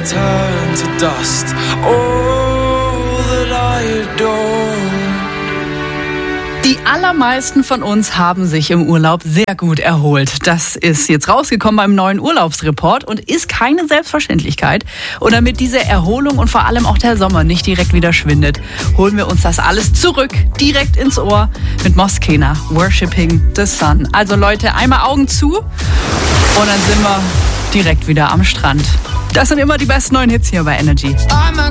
turn to dust. All that I adore. Die allermeisten von uns haben sich im Urlaub sehr gut erholt. Das ist jetzt rausgekommen beim neuen Urlaubsreport und ist keine Selbstverständlichkeit. Und damit diese Erholung und vor allem auch der Sommer nicht direkt wieder schwindet, holen wir uns das alles zurück, direkt ins Ohr mit Moskena, Worshipping the Sun. Also Leute, einmal Augen zu und dann sind wir direkt wieder am Strand. Das sind immer die besten neuen Hits hier bei Energy.